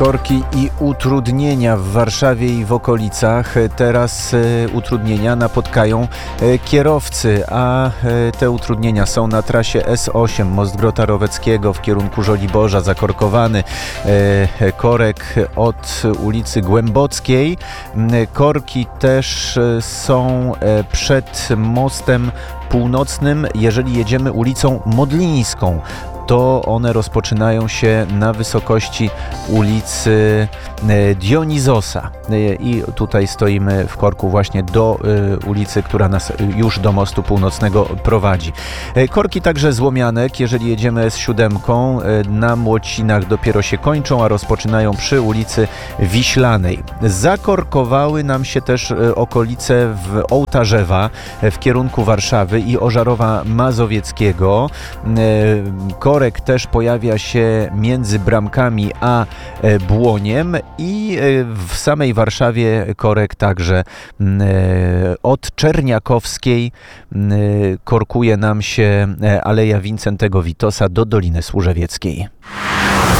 Korki i utrudnienia w Warszawie i w okolicach. Teraz utrudnienia napotkają kierowcy, a te utrudnienia są na trasie S8 Most Grota Roweckiego w kierunku Żoliborza, zakorkowany korek od ulicy Głębockiej. Korki też są przed mostem północnym, jeżeli jedziemy ulicą Modlińską. To one rozpoczynają się na wysokości ulicy Dionizosa. I tutaj stoimy w korku właśnie do ulicy, która nas już do mostu północnego prowadzi. Korki także z Łomianek, jeżeli jedziemy S7, na Młocinach dopiero się kończą, a rozpoczynają przy ulicy Wiślanej. Zakorkowały nam się też okolice w Ołtarzewa w kierunku Warszawy i Ożarowa Mazowieckiego. Korek też pojawia się między Bramkami a Błoniem i w samej Warszawie korek także od Czerniakowskiej korkuje nam się Aleja Wincentego Witosa do Doliny Służewieckiej.